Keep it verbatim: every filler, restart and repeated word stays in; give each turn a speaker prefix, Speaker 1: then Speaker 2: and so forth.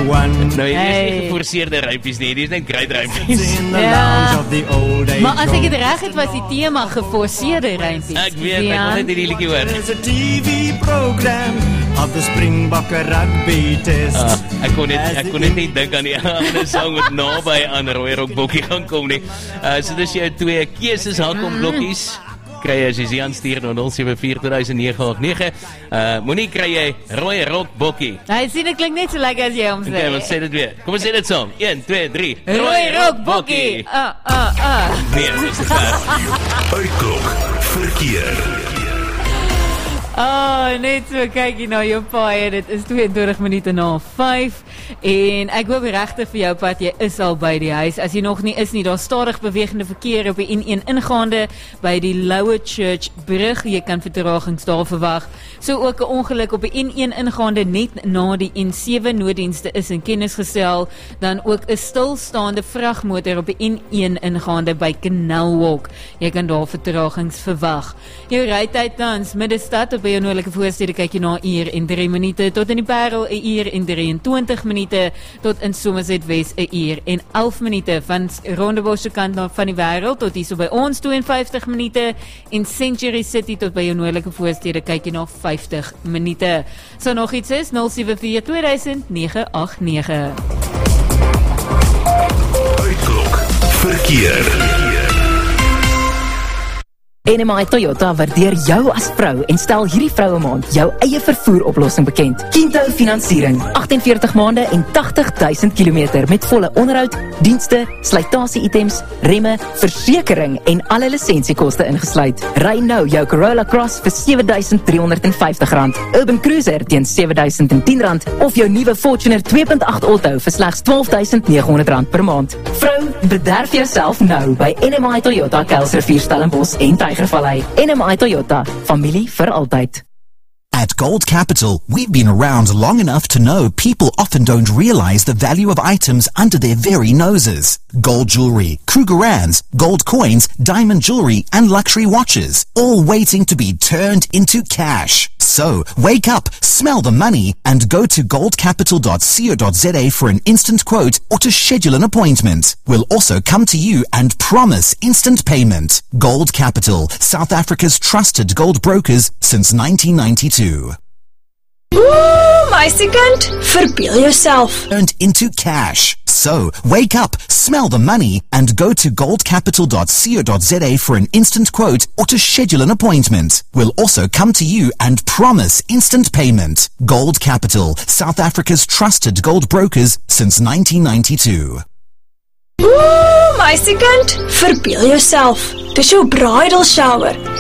Speaker 1: one.
Speaker 2: Nou, jy is
Speaker 3: Hey.
Speaker 2: nie geforseerde rypies nie, die is net great rypies.
Speaker 1: In the
Speaker 3: Ja.
Speaker 1: lounge of the old age
Speaker 3: Maar as ek
Speaker 1: home.
Speaker 3: het reg het, was die tema geforseerde rympies.
Speaker 2: Ek weet, ek wil net hierdie liedjie hoor.
Speaker 1: There's a T V program of the Springbok rugby test.
Speaker 2: Uh, ek kon net, ek kon net nie dink aan die ander sang wat naby aan Rooi Rock Bokkie gaan kom nie. Uh, so dis jou twee keuses, Hakom blokkies. Kry jy as jy aan stuur na nul sewe vier twee nege agt nege. Uh, Monique, kry jy Rooi Rock Bokkie.
Speaker 3: Hy sien dit klink net so lekker as jy hom sê.
Speaker 2: Okay, wat sê dit weer? Kom ons sê dit saam. een, twee, drie.
Speaker 3: Rooi Rock Bokkie. Ah ah ah.
Speaker 2: Nee, dis te ver.
Speaker 4: Uitklok verkeer.
Speaker 3: Oh, net so kyk jy na jou paai, dit is tweeëntwintig minute na vyf en ek hoop regtig vir jou pad, jy is al by die huis. As jy nog nie is nie, daar stadig bewegende verkeer op die N een ingaande by die Lower Church brug. Jy kan vertragings daar verwag. So ook 'n ongeluk op die N een ingaande net na die N sewe nooddienste is in kennis gestel. Dan ook 'n stilstaande vragmotor op die N een ingaande by Canal Walk. Jy kan daar vertragings verwag. Jou rytyd tans middestad op by jou noordelike voorstede kyk jy na 'n uur en drie minute, tot in die Parel 'n uur en drieëntwintig minute, tot in Somerset Wes 'n uur en elf minute, van Rondebosch se kant na van die wêreld tot hier so by ons twee en vyftig minute, en Century City tot by jou noordelike voorstede kyk jy na vyftig minute. So nog iets is nul sewe vier twee duisend nege agt nege.
Speaker 4: Uitklok verkeer.
Speaker 5: N M I Toyota waardeer jou as vrou en stel hierdie vroue maand jou eie vervoeroplossing bekend. Kinto Finansiering, agt en veertig maande en tagtig duisend kilometer met volle onderhoud, dienste, slytasie-items, remme, versekering en alle lisensiekoste ingesluit. Ry nou jou Corolla Cross vir sewe duisend driehonderd vyftig rand, Urban Cruiser teen sewe duisend tien rand of jou nuwe Fortuner twee punt agt Auto vir slegs twaalf duisend nege honderd rand per maand. Vrou, bederf jouself nou by N M I Toyota Kuilsrivier Stellenbosch en Tygervallei. N M I Toyota, familie vir altyd.
Speaker 6: At Gold Capital, we've been around long enough to know people often don't realize the value of items under their very noses. Gold jewelry, Krugerrands, gold coins, diamond jewelry, and luxury watches, all waiting to be turned into cash. So, wake up, smell the money, and go to gold capital dot co dot za for an instant quote or to schedule an appointment. We'll also come to you and promise instant payment. Gold Capital, South Africa's trusted gold brokers since nineteen ninety-two.
Speaker 7: Ooh, meisiekind, verbeel jouself.
Speaker 6: Turned into cash. So, wake up, smell the money, and go to gold capital dot co dot za for an instant quote or to schedule an appointment. We'll also come to you and promise instant payment. Gold Capital, South Africa's trusted gold brokers since nineteen ninety-two.
Speaker 7: Ooh, meisiekind, verbeel jouself. Dis jou bridal shower.